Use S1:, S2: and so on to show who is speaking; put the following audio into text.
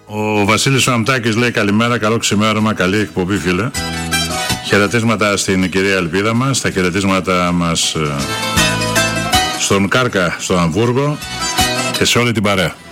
S1: Ο Βασίλης ο Αμτάκης λέει καλημέρα, καλό ξημέρωμα, καλή εκπομπή φίλε. Χαιρετίσματα στην κυρία Ελπίδα μας, τα χαιρετίσματα μας στον Κάρκα στο Αμβούργο και σε όλη την παρέα.